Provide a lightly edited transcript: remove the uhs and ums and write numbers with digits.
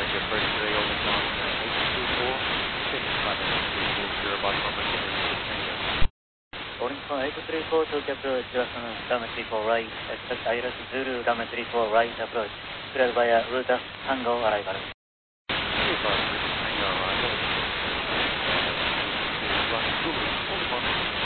Thank you, first today over John 824, 6 bus number 6, Boarding for 834 to Kepler, Jackson, runway 34 right, expect Iris Zulu, runway 34 right approach, cleared via Ruta Tango arrival.